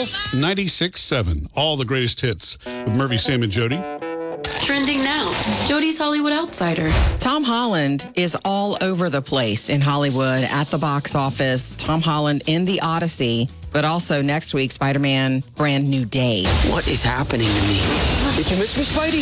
Wolf 96.7. All the greatest hits with Murphy, Sam, and Jody. Trending now, Jody's Hollywood Outsider. Tom Holland is all over the place in Hollywood at the box office. Tom Holland in The Odyssey, but also next week, Spider-Man Brand New Day. What is happening to me? Did you miss me, Spidey?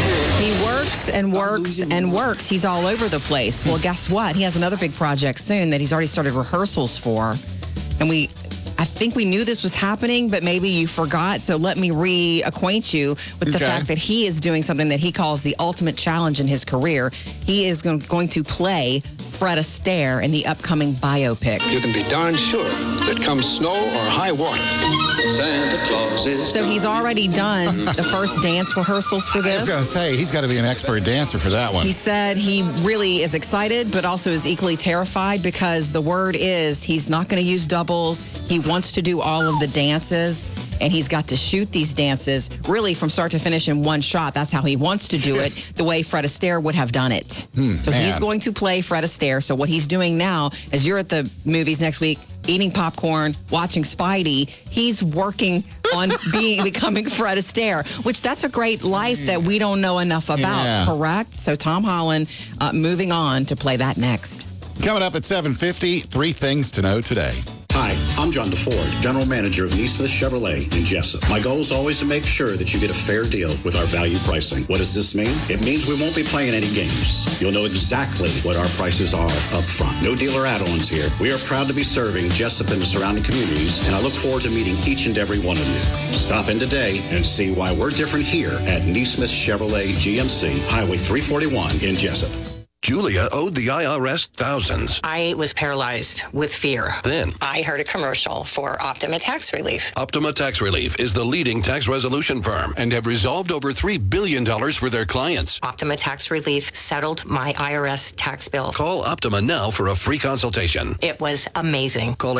He works and works and works. He's all over the place. Well, guess what? He has another big project soon that he's already started rehearsals for. And I think we knew this was happening, but maybe you forgot. So let me reacquaint you with the fact that he is doing something that he calls the ultimate challenge in his career. He is going to play Fred Astaire in the upcoming biopic. You can be darn sure that come snow or high water, Santa Claus is... So he's already done the first dance rehearsals for this. I was going to say, he's got to be an expert dancer for that one. He said he really is excited, but also is equally terrified because the word is he's not going to use doubles. He wants to do all of the dances, and he's got to shoot these dances really from start to finish in one shot. That's how he wants to do it, the way Fred Astaire would have done it. So he's going to play Fred Astaire. So what he's doing now, as you're at the movies next week, eating popcorn, watching Spidey, he's working on becoming Fred Astaire, which that's a great life that we don't know enough about, correct? So Tom Holland moving on to play that next. Coming up at 7:50, 3 things to know today. Hi, I'm John DeFord, General Manager of Neesmith Chevrolet in Jessup. My goal is always to make sure that you get a fair deal with our value pricing. What does this mean? It means we won't be playing any games. You'll know exactly what our prices are up front. No dealer add-ons here. We are proud to be serving Jessup and the surrounding communities, and I look forward to meeting each and every one of you. Stop in today and see why we're different here at Neesmith Chevrolet GMC, Highway 341 in Jessup. Julia owed the IRS thousands. I was paralyzed with fear. Then I heard a commercial for Optima Tax Relief. Optima Tax Relief is the leading tax resolution firm and have resolved over $3 billion for their clients. Optima Tax Relief settled my IRS tax bill. Call Optima now for a free consultation. It was amazing. Call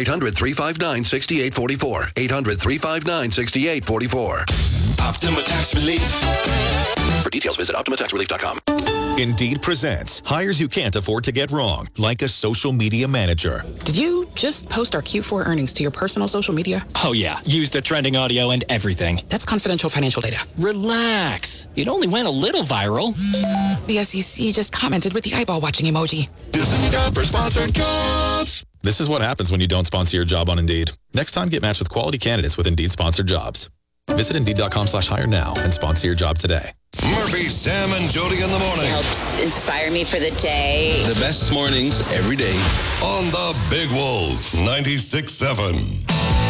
800-359-6844. 800-359-6844. Optima Tax Relief. For details, visit OptimaTaxRelief.com. Indeed presents hires you can't afford to get wrong, like a social media manager. Did you just post our Q4 earnings to your personal social media? Oh, yeah. Used the trending audio and everything. That's confidential financial data. Relax. It only went a little viral. The SEC just commented with the eyeball-watching emoji. This is time for sponsored jobs. This is what happens when you don't sponsor your job on Indeed. Next time, get matched with quality candidates with Indeed-sponsored jobs. Visit Indeed.com/hire now and sponsor your job today. Murphy, Sam, and Jody in the morning. Helps inspire me for the day. The best mornings every day. On the Big Wolf 96.7.